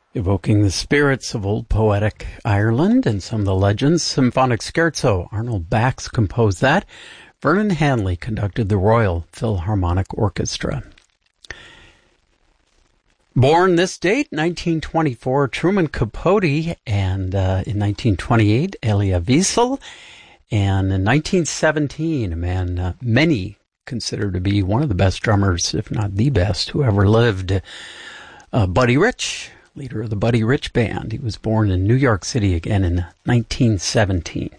Evoking the spirits of old poetic Ireland and some of the legends, Symphonic Scherzo. Arnold Bax composed that. Vernon Hanley conducted the Royal Philharmonic Orchestra. Born this date, 1924, Truman Capote, and in 1928, Elia Wiesel, and in 1917, a man many consider to be one of the best drummers, if not the best, who ever lived, Buddy Rich, leader of the Buddy Rich Band. He was born in New York City again in 1917.